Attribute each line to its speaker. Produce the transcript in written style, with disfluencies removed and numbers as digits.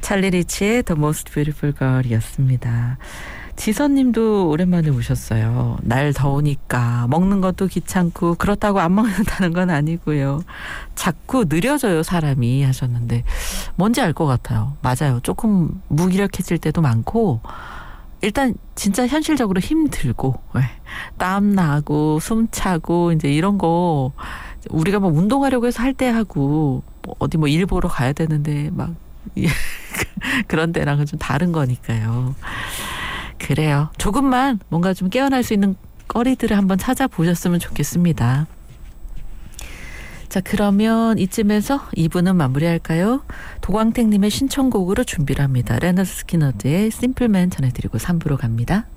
Speaker 1: 찰리 리치의 The Most Beautiful Girl이었습니다. 지선님도 오랜만에 오셨어요. 날 더우니까 먹는 것도 귀찮고 그렇다고 안 먹는다는 건 아니고요. 자꾸 느려져요 사람이 하셨는데 뭔지 알 것 같아요. 맞아요. 조금 무기력해질 때도 많고 일단 진짜 현실적으로 힘들고 땀 나고 숨 차고 이제 이런 거 우리가 뭐 운동하려고 해서 할 때 하고 어디 뭐 일 보러 가야 되는데 막 그런 때랑은 좀 다른 거니까요. 그래요. 조금만 뭔가 좀 깨어날 수 있는 거리들을 한번 찾아보셨으면 좋겠습니다. 자, 그러면 이쯤에서 2부는 마무리할까요? 도광택님의 신청곡으로 준비를 합니다. 레너드 스키너드의 심플맨 전해드리고 3부로 갑니다.